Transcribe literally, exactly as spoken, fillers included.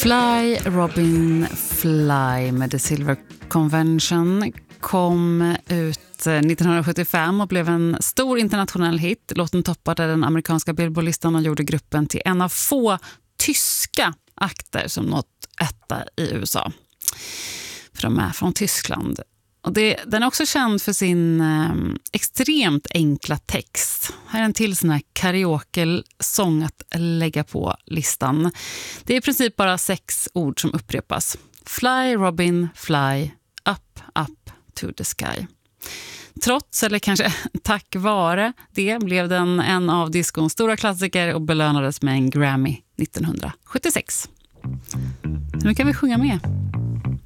Fly, Robin, Fly med The Silver Convention kom ut nittonhundrasjuttiofem och blev en stor internationell hit. Låten toppade den amerikanska Billboard-listan och gjorde gruppen till en av få tyska akter som nått etta i U S A. För de är från Tyskland. Och det, den är också känd för sin eh, extremt enkla text. Här är en till sån här karaoke-sång att lägga på listan. Det är i princip bara sex ord som upprepas. Fly, Robin, fly, up, up to the sky. Trots, eller kanske tack vare det, blev den en av diskons stora klassiker och belönades med en Grammy nittonhundrasjuttiosex. Nu kan vi sjunga med.